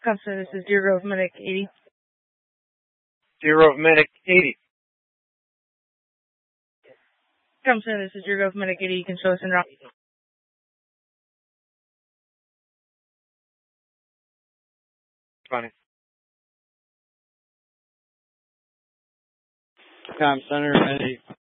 Center, this is Deer Grove Medic 80. Deer Grove Medic 80. Center, this is Deer Grove Medic 80. You can show us in route. Funny. Center, Medic